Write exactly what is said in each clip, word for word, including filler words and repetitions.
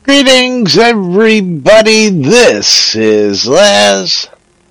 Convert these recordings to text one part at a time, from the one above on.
Greetings, everybody. This is Laz.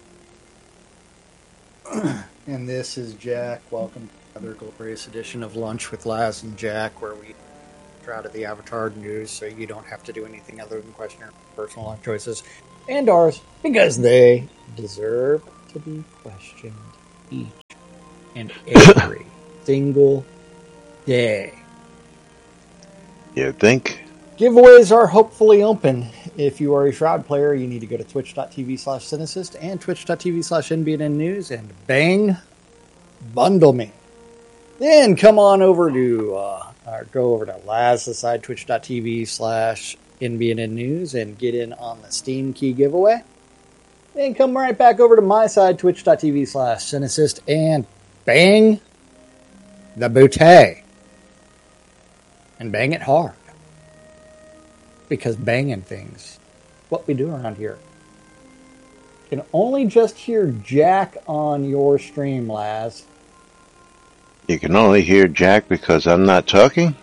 And this is Jack. Welcome to another glorious edition of Lunch with Laz and Jack, where we try out of the Avatar news so you don't have to do anything other than question your personal life choices and ours, because they deserve to be questioned each and every single day. You think? Giveaways are hopefully open. If you are a Shroud player, you need to go to twitch.tv slash Cinesist and twitch.tv slash NBN News and bang, bundle me. Then come on over to, uh, or go over to Laz's side, twitch.tv slash NBN News and get in on the Steam Key giveaway. Then come right back over to my side, twitch.tv slash Cinesist and bang the bootay. And bang it hard. Because banging things, what we do around here. You can only just hear Jack on your stream, Laz. You can only hear Jack because I'm not talking?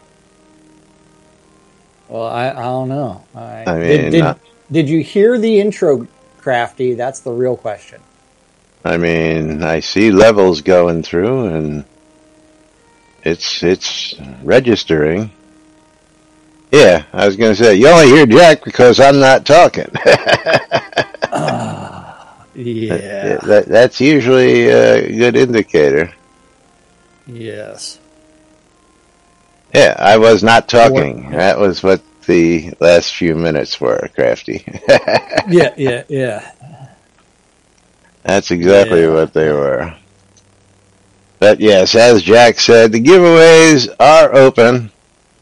Well, I, I don't know. I, I mean, did, did, uh, did you hear the intro, Crafty? That's the real question. I mean, I see levels going through and it's it's registering. Yeah, I was going to say, you only hear Jack because I'm not talking. uh, yeah. That, that, that's usually a good indicator. Yes. Yeah, I was not talking. Or, yeah. That was what the last few minutes were, Crafty. yeah, yeah, yeah. That's exactly yeah. what they were. But yes, as Jack said, the giveaways are open.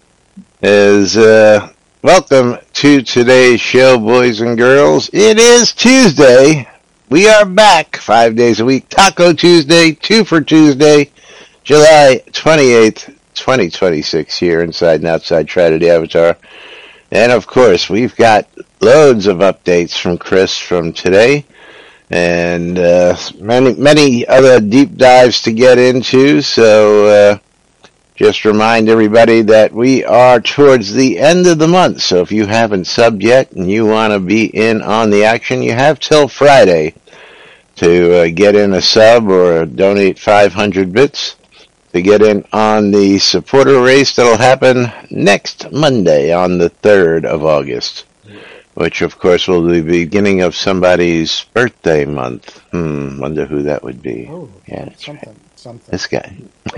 Is uh, welcome to today's show, boys and girls. It is Tuesday. We are back five days a week. Taco Tuesday, two for Tuesday, July twenty-eighth, twenty twenty-six here inside and outside Trinity Avatar. And of course, we've got loads of updates from Chris from today and uh, many, many other deep dives to get into. So, uh, just remind everybody that we are towards the end of the month, so if you haven't subbed yet and you want to be in on the action, you have till Friday to uh, get in a sub or donate five hundred bits to get in on the supporter race that'll happen next Monday on the third of August, which of course will be the beginning of somebody's birthday month. Hmm, wonder who that would be. Oh, yeah, that's something, right. something. This guy.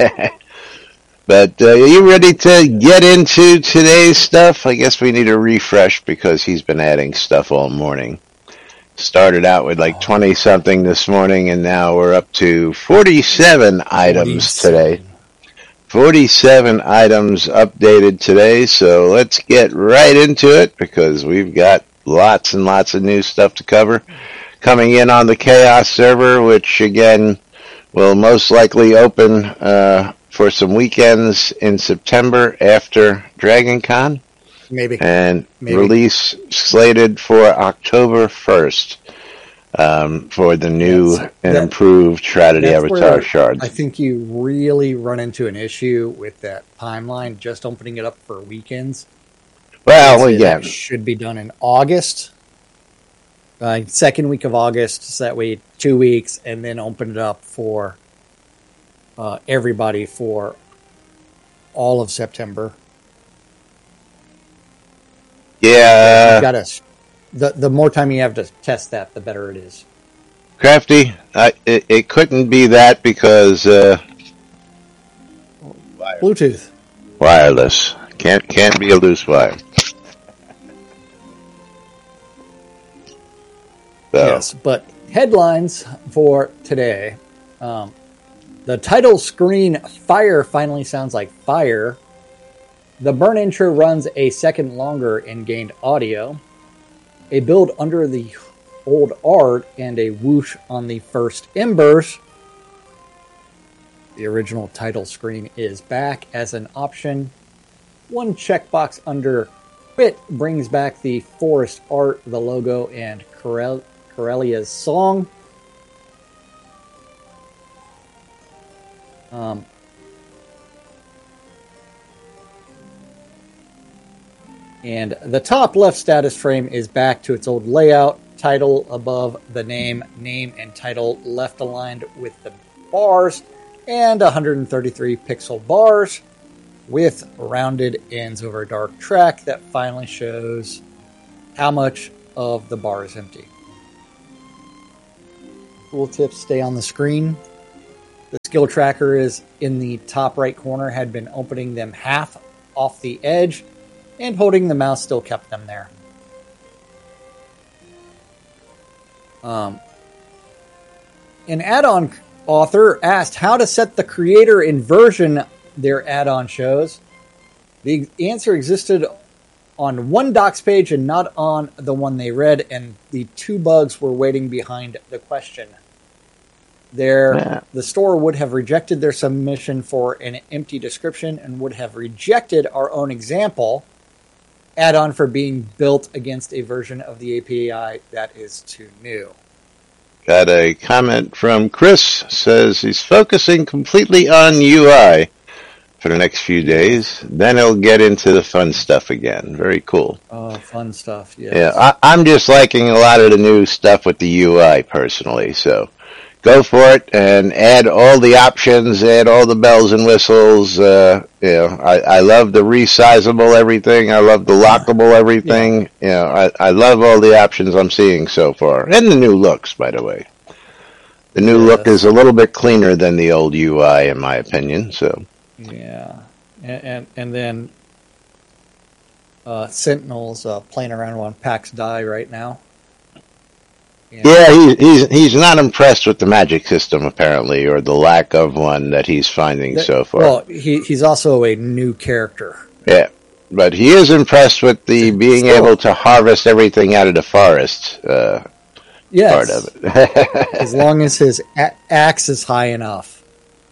But uh, are you ready to get into today's stuff? I guess we need a refresh because he's been adding stuff all morning. Started out with like twenty-something this morning, and now we're up to forty-seven items today. forty-seven items updated today, so let's get right into it because we've got lots and lots of new stuff to cover. Coming in on the Chaos server, which again will most likely open uh, for some weekends in September after Dragon Con. Maybe. And Maybe. Release slated for October first um, for the new that's, and that, improved Trinity Avatar shards. I think you really run into an issue with that timeline, just opening it up for weekends. Well, again. It should be done in August. Uh, second week of August, so that way two weeks, and then open it up for uh, everybody for all of September. Yeah, you gotta. The the more time you have to test that, the better it is. Crafty, I, it, it couldn't be that because uh, Bluetooth, wireless can't can't be a loose wire. So. Yes, but headlines for today. Um, the title screen Fire finally sounds like fire. The burn intro runs a second longer and gained audio. A build under the old art and a whoosh on the first embers. The original title screen is back as an option. One checkbox under quit brings back the forest art, the logo, and Corel- Corellia's song. Um, And the top left status frame is back to its old layout. Title above the name, name and title left aligned with the bars, and one hundred thirty-three pixel bars with rounded ends over a dark track that finally shows how much of the bar is empty. Tooltips stay on the screen. The skill tracker is in the top right corner, had been opening them half off the edge, and holding the mouse still kept them there. Um, an add-on author asked how to set the creator inversion their add-on shows. The answer existed on one docs page and not on the one they read, and the two bugs were waiting behind the question. Their, yeah. The store would have rejected their submission for an empty description and would have rejected our own example add-on for being built against a version of the A P I that is too new. Got a comment from Chris, says he's focusing completely on U I for the next few days. Then he'll get into the fun stuff again. Very cool. Oh, fun stuff, yes. Yeah, I, I'm just liking a lot of the new stuff with the U I personally, so go for it and add all the options, add all the bells and whistles. Uh, you know, I, I love the resizable everything. I love the lockable everything. Yeah. You know, I, I love all the options I'm seeing so far. And the new looks, by the way. The new yes. look is a little bit cleaner than the old U I, in my opinion. So yeah, and and, and then uh, Sentinel's uh, playing around on PAX Die right now. Yeah, yeah he, he's he's not impressed with the magic system, apparently, or the lack of one that he's finding that, so far. Well, he he's also a new character. Yeah, but he is impressed with the being Still. able to harvest everything out of the forest uh, yes. part of it. As long as his a- axe is high enough.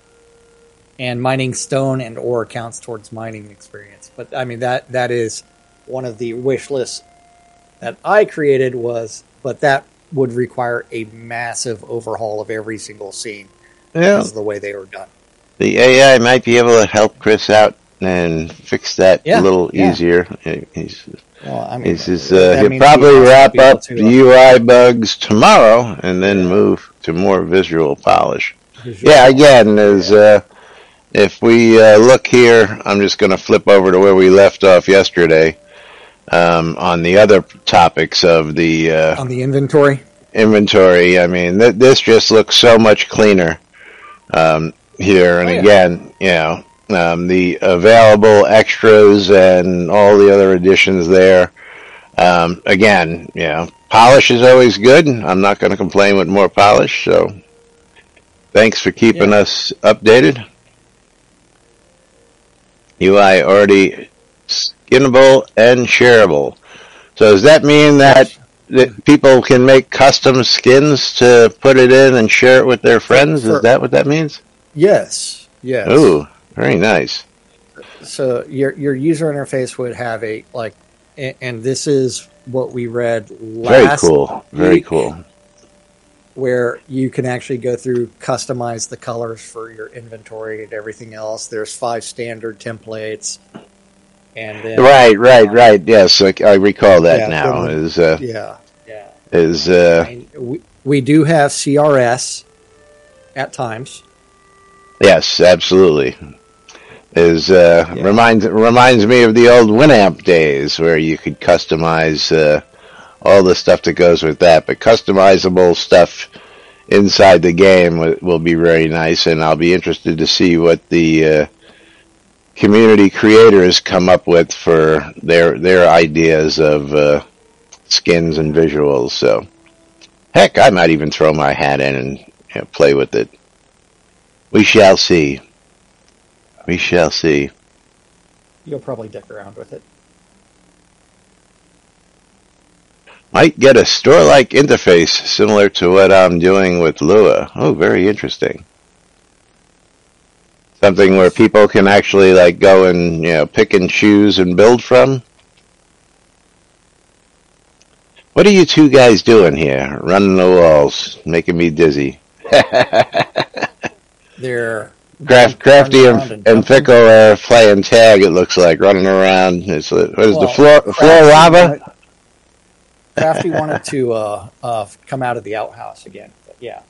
And mining stone and ore counts towards mining experience. But, I mean, that that is one of the wish lists that I created was, but that would require a massive overhaul of every single scene. Yeah. Because of the way they were done. The A I might be able to help Chris out and fix that yeah, a little yeah. easier. He's, well, I mean, he's just, uh, he'll probably wrap up the U I bugs tomorrow and then yeah. move to more visual polish. Visual yeah, again, as uh, if we uh, look here, I'm just going to flip over to where we left off yesterday. Um, on the other topics of the uh, on the inventory, inventory. I mean, th- this just looks so much cleaner um, here. And oh, yeah. again, you know, um, the available extras and all the other additions there. Um, again, you know, polish is always good. I'm not going to complain with more polish. So, thanks for keeping yeah. us updated. U I already skinnable and shareable. So does that mean that, that people can make custom skins to put it in and share it with their friends? Is that what that means? Yes. Yes. Ooh, very nice. So your your user interface would have a like, and this is what we read last. Very cool. Very week, cool. Where you can actually go through, customize the colors for your inventory and everything else. There's five standard templates. And then, right, right, um, right. Yes, I, I recall that yeah, now. Then, is uh, yeah, yeah. Is uh, I mean, we we do have C R S at times. Yes, absolutely. Is uh, yeah. reminds reminds me of the old Winamp days where you could customize uh, all the stuff that goes with that, but customizable stuff inside the game will, will be very nice, and I'll be interested to see what the uh, community creators come up with for their their ideas of uh, skins and visuals. So, heck, I might even throw my hat in and you know, play with it. We shall see. We shall see. You'll probably dick around with it. Might get a store-like interface similar to what I'm doing with Lua. Oh, very interesting. Something where people can actually like go and you know pick and choose and build from. What are you two guys doing here? Running the walls, making me dizzy. They're Craft, Crafty and, and, and Fickle are playing tag, it looks like, running around. It's, what is well, the floor, the floor lava? Wanted, Crafty wanted to uh, uh, come out of the outhouse again, but yeah.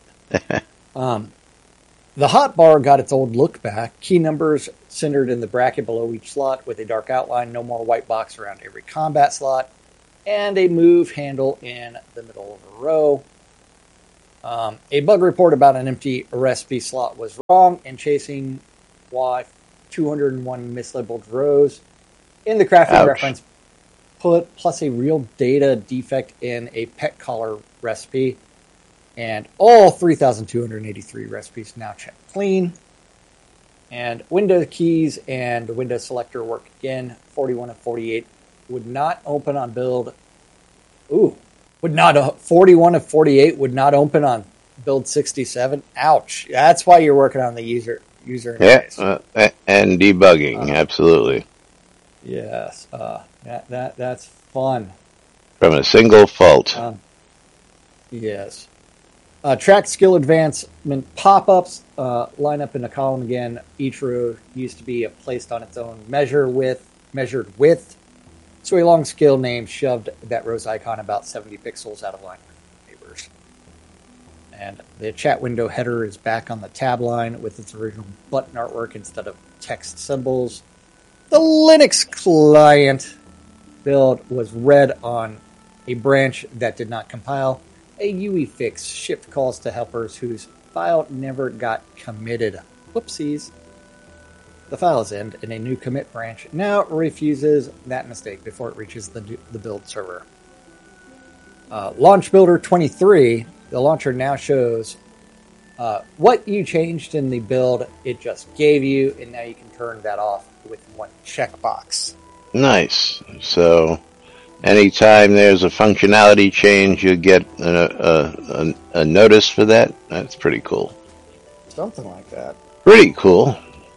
um, the hot bar got its old look back. Key numbers centered in the bracket below each slot with a dark outline, no more white box around every combat slot, and a move handle in the middle of a row. Um, a bug report about an empty recipe slot was wrong, and chasing why two hundred one mislabeled rows in the crafting Ouch. reference put plus a real data defect in a pet collar recipe, and all three thousand two hundred eighty-three recipes now checked clean. And window keys and window selector work again. forty-one of forty-eight would not open on build. Ooh. Would not forty-one of forty-eight would not open on build sixty-seven. Ouch! That's why you're working on the user user interface. Yeah, uh, and debugging, uh, absolutely. Yes, uh, that that that's fun. From a single fault. Um, yes. Uh, track skill advancement pop-ups uh, line up in a column again. Each row used to be placed on its own measure width, measured width. So a long skill name shoved that row's icon about seventy pixels out of line with neighbors. And the chat window header is back on the tab line with its original button artwork instead of text symbols. The Linux client build was read on a branch that did not compile. A U E fix shipped calls to helpers whose file never got committed. Whoopsies. The file's end, and a new commit branch now refuses that mistake before it reaches the, the build server. Uh, Launch Builder twenty-three, the launcher now shows uh, what you changed in the build it just gave you, and now you can turn that off with one checkbox. Nice. So, anytime there's a functionality change, you get a, a, a, a notice for that. That's pretty cool. Something like that. Pretty cool.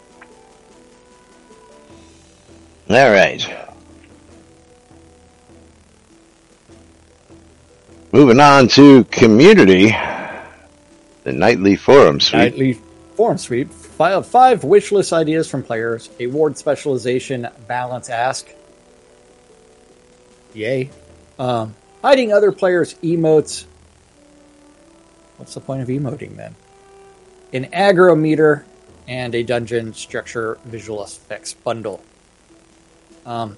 All right. Moving on to community, the nightly forum suite. Nightly forum suite filed five wish list ideas from players. A ward specialization balance ask. Yay. Um, hiding other players' emotes. What's the point of emoting then? An aggro meter and a dungeon structure visual effects bundle. Um,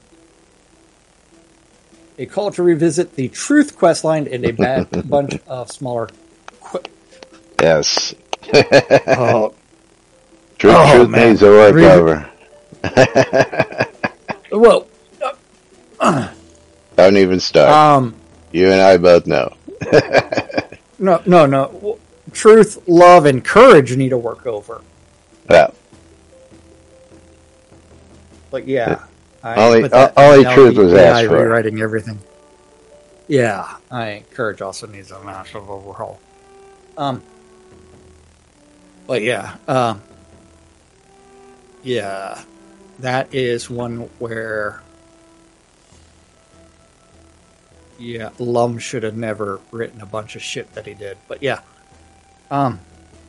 a call to revisit the Truth questline and a bad bunch of smaller. Qu- yes. oh. Truth, oh, truth man. needs a workover. Well, uh, don't even start. Um, you and I both know. no, no, no. Truth, love, and courage need a workover. Yeah. But yeah. I only uh, only truth was asked I for. Rewriting everything. Yeah, I courage also needs a massive overhaul. Um, but yeah, um, yeah, that is one where, yeah, Lum should have never written a bunch of shit that he did. But yeah, um,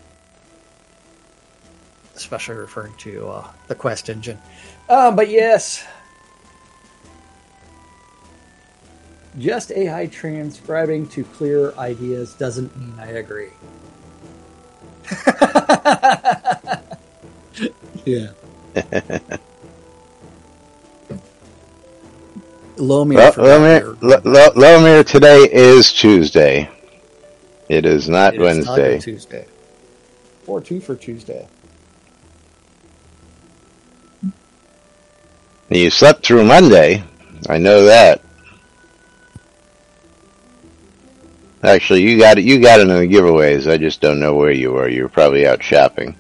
especially referring to uh, the Quest engine. Um, but yes. Just A I transcribing to clear ideas doesn't mean I agree. yeah. Lomir, well, Lomir, L- Lomir, today is Tuesday. It is not it Wednesday. Is Tuesday. Or two for Tuesday. You slept through Monday. I know that. Actually, you got it. You got it in the giveaways. I just don't know where you were. You were probably out shopping.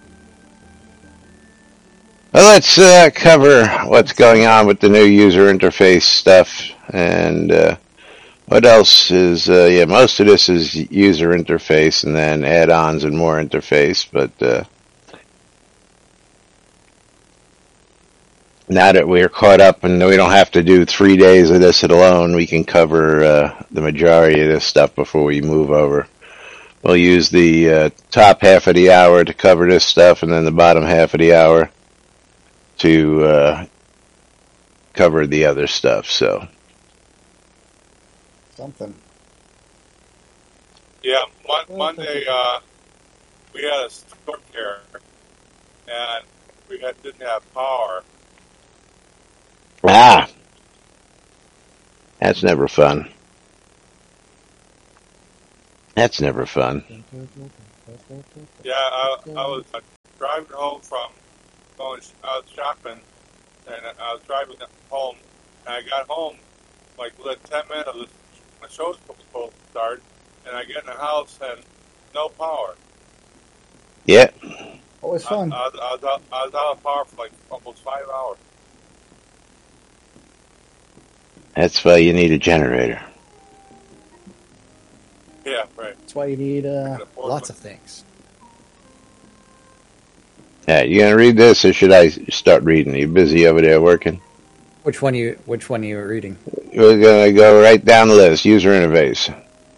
Well, let's uh, cover what's going on with the new user interface stuff, and uh, what else is. Uh, yeah, most of this is user interface, and then add-ons and more interface. But uh, now that we're caught up, and we don't have to do three days of this alone, we can cover uh, the majority of this stuff before we move over. we'll use the uh, top half of the hour to cover this stuff, and then the bottom half of the hour to uh, cover the other stuff. So Something. Yeah, mon- Monday uh, we had a storm here, and we had, didn't have power. ah, that's never fun. That's never fun. Yeah, I, I was uh, driving home from going. I was shopping, and I was driving home, and I got home like within ten minutes of the my show was supposed to start, and I get in the house and no power. Yeah, Always I, fun. I, was, I, was out, I was out of power for like almost five hours. that's why you need a generator. Yeah, right. That's why you need uh, Can afford lots one. of things. Yeah, you gonna read this, or should I start reading? Are you busy over there working? Which one you? Which one you were reading? We're gonna go right down the list. User interface.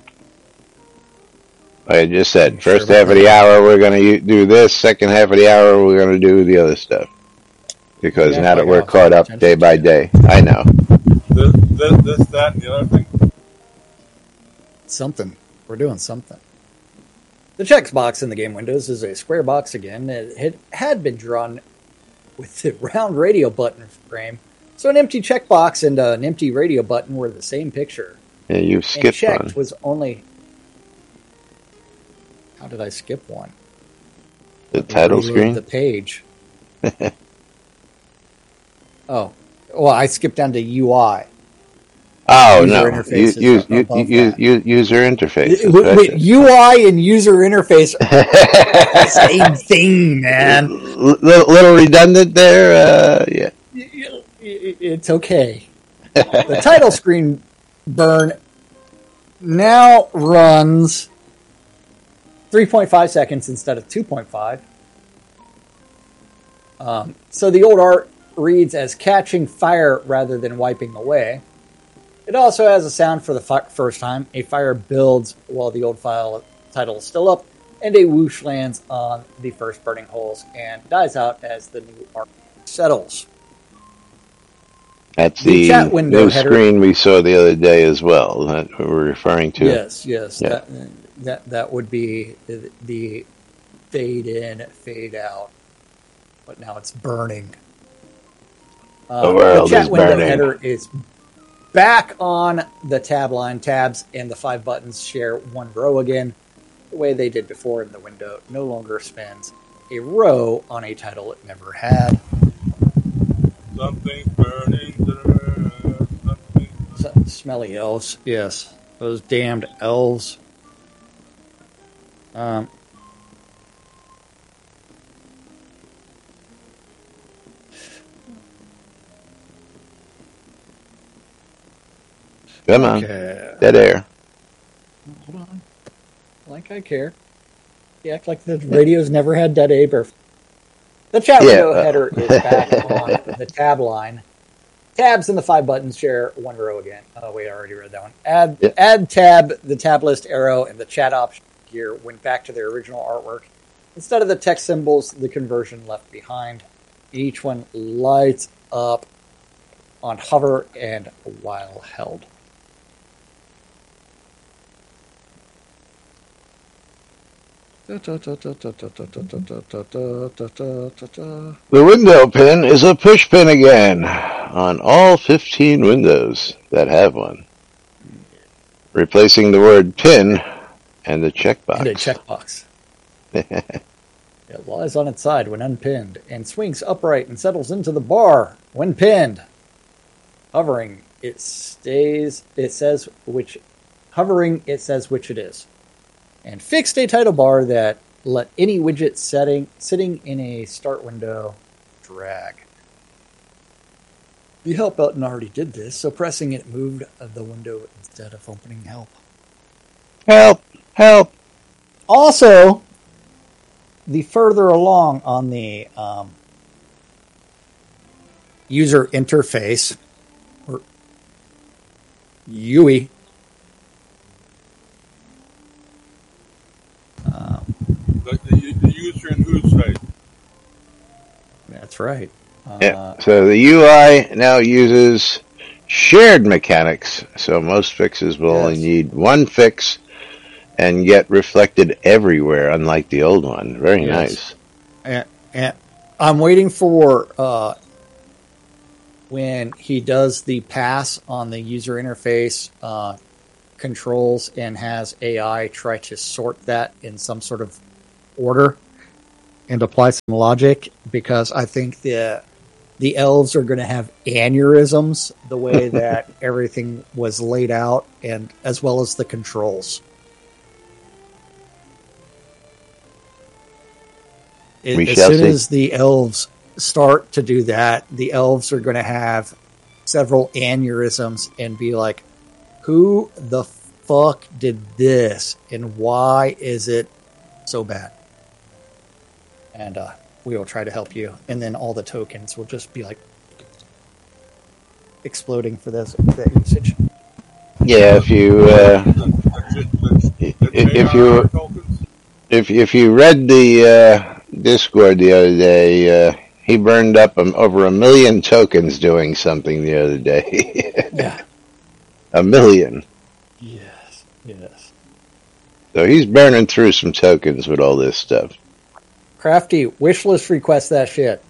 Like I just You said, sure first about half of the that? hour we're gonna u- do this. Second half of the hour we're gonna do the other stuff. Because You act now that like I we're don't caught pay up attention day to by you. day, I know. This, this, this, that, and the other thing. Something. We're doing something. The checkbox in the game windows is a square box again. It had, had been drawn with the round radio button frame. So an empty checkbox and uh, an empty radio button were the same picture. Yeah, you And skipped checked one. was only... How did I skip one? The Let me title reload screen. the page. Oh. Well, I skipped down to U I. Oh User no, U- interface is use a- above use that. use user interface. That's Wait, what wait, I U I and user interface are the said. same thing, man. little, little redundant there. Uh, yeah. It's okay. The title screen burn now runs three point five seconds instead of two point five. Um, so the old art reads as catching fire rather than wiping away. It also has a sound for the fi- first time. A fire builds while the old file title is still up, and a whoosh lands on the first burning holes and dies out as the new art settles. That's The the chat window new header. screen we saw the other day as well. That we're referring to. Yes, yes, Yeah. that that that would be the, the fade in, fade out, but now it's burning. Uh, The world the chat is window burning. header is back on the tab line. Tabs and the five buttons share one row again, the way they did before, and the window no longer spans a row on a title it never had. Something's burning. Something. So, smelly elves, yes, those damned elves. Um, Come on, okay. dead air. Hold on. Like I care. You act like the radio's never had dead aber. The chat Yeah, window uh, header is back on the tab line. Tabs and the five buttons share one row again. Oh, wait, I already read that one. Add Yeah. add tab, the tab list arrow, and the chat option here went back to their original artwork. Instead of the text symbols, the conversion left behind. Each one lights up on hover and while held. The window pin is a push pin again on all fifteen windows that have one, replacing the word pin and the checkbox. And a checkbox. It lies on its side when unpinned and swings upright and settles into the bar when pinned. Hovering, it stays. It says which. Hovering, it says which it is. And fixed a title bar that let any widget setting sitting in a start window drag. The help button already did this, so pressing it moved the window instead of opening help. Help! Help! Also, the further along on the um, user interface, or U I, right. Uh, Yeah. So the U I now uses shared mechanics. So most fixes will yes. only need one fix and get reflected everywhere, unlike the old one. Very Yes. nice. And, and I'm waiting for uh, when he does the pass on the user interface uh, controls and has A I try to sort that in some sort of order and apply some logic, because I think the the elves are going to have aneurysms the way that everything was laid out, and as well as the controls. It, We as shall soon see. as the elves start to do that, the elves are going to have several aneurysms and be like, who the fuck did this and why is it so bad? And uh, we will try to help you. And then all the tokens will just be like exploding for this that usage. Yeah, if you uh, The if A R you tokens. if if you read the uh, Discord the other day, uh, he burned up um, over a million tokens doing something the other day. Yeah. A million. Yes. Yes. So he's burning through some tokens with all this stuff. Crafty, wish list request that shit.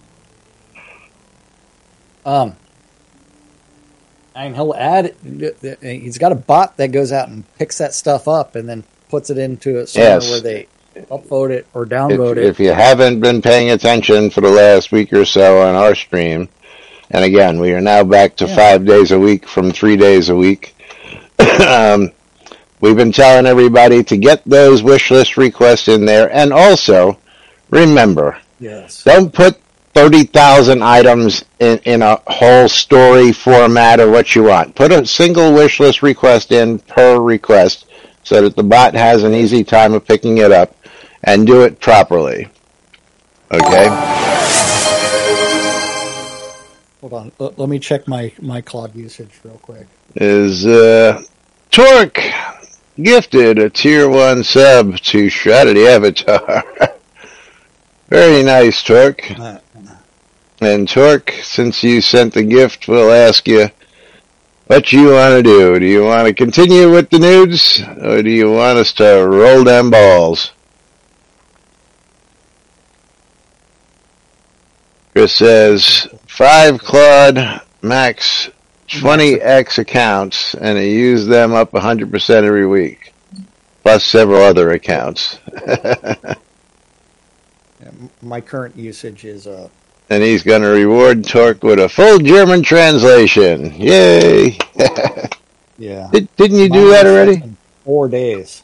Um, and he'll add. He's got a bot that goes out and picks that stuff up and then puts it into a server Yes. where they upvote it or If, downvote it. if you haven't been paying attention for the last week or so on our stream, and again, we are now back to Yeah. five days a week from three days a week. um, we've been telling everybody to get those wish list requests in there, and also remember, Yes. don't put thirty thousand items in, in a whole story format or what you want. Put a single wish list request in per request so that the bot has an easy time of picking it up, and do it properly. Okay? Hold on. L- let me check my, my cloud usage real quick. Is uh, Torque gifted a tier one sub to Shrouded Avatar. Very nice, Torque. Uh, And Torque, since you sent the gift, we'll ask you what you want to do. Do you want to continue with the nudes, or do you want us to roll them balls? Chris says, five Claude Max twenty X accounts, and I use them up one hundred percent every week, plus several other accounts. my current usage is uh, And he's going to reward Torque with a full German translation. Yay! yeah. Did, didn't you do that already? Four days.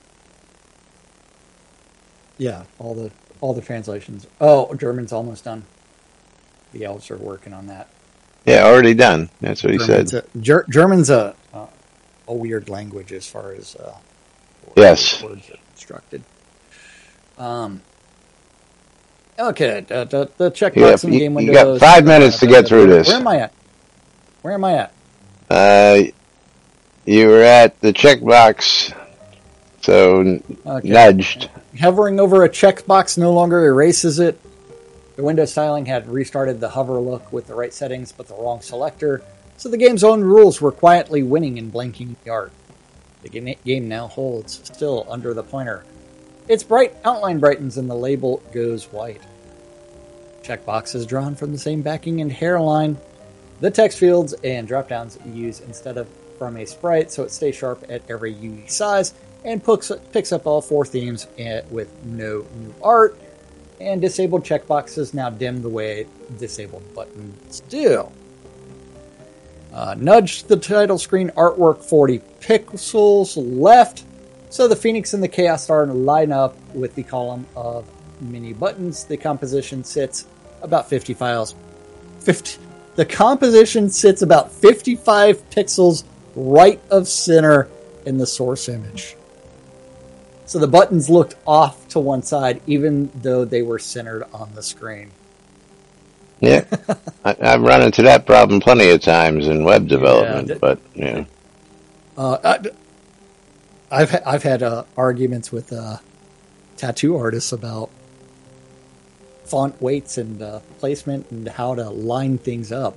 Yeah, all the all the translations. Oh, German's almost done. The elves are working on that. Yeah, already done. That's what he German's said. A, Ger- German's a uh, a weird language as far as uh, Yes. words are constructed. Um. Okay, uh, the, the checkbox Yeah, in the you- game you windows. got five minutes to get through where, this. Where am I at? Where am I at? Uh, you were at the checkbox, so n- Okay. nudged. Hovering over a checkbox no longer erases it. The Windows styling had restarted the hover look with the right settings, but the wrong selector, so the game's own rules were quietly winning and blanking the art. The game now holds still under the pointer. Its bright outline brightens and the label goes white. Checkbox is drawn from the same backing and hairline. The text fields and drop-downs use instead of from a sprite, so it stays sharp at every U E size and picks, picks up all four themes with no new art. And disabled checkboxes now dim the way disabled buttons do. Uh, nudge the title screen artwork forty pixels left, so the Phoenix and the Chaos Star line up with the column of mini buttons. The composition sits about fifty files. fifty, the composition sits about fifty-five pixels right of center in the source image. So the buttons looked off to one side, even though they were centered on the screen. Yeah, I, I've run into that problem plenty of times in web development, Yeah, but yeah. Uh, I, I've I've had uh, arguments with uh, tattoo artists about font weights and uh, placement and how to line things up.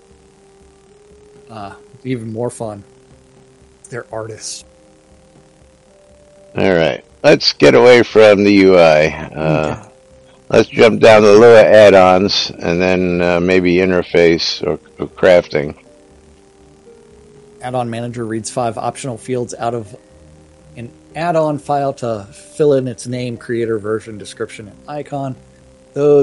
Uh, even more fun. They're artists. All right. Let's get away from the U I. Uh, okay. Let's jump down to Lua add-ons and then uh, maybe interface or, or crafting. Add-on manager reads five optional fields out of an add-on file to fill in its name, creator, version, description, and icon. Those